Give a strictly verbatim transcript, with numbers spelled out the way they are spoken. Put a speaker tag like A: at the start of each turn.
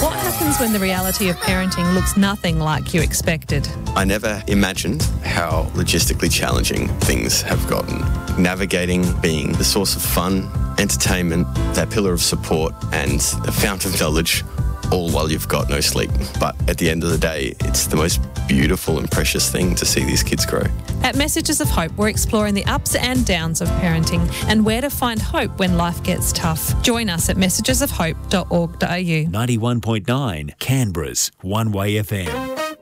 A: What happens when the reality of parenting looks nothing like you expected?
B: I never imagined how logistically challenging things have gotten. Navigating being the source of fun, entertainment, that pillar of support and the fount of knowledge, all while you've got no sleep. But at the end of the day, it's the most beautiful and precious thing to see these kids grow.
A: At Messages of Hope, we're exploring the ups and downs of parenting and where to find hope when life gets tough. Join us at messages of hope dot org dot a u.
C: ninety-one point nine, Canberra's One Way F M.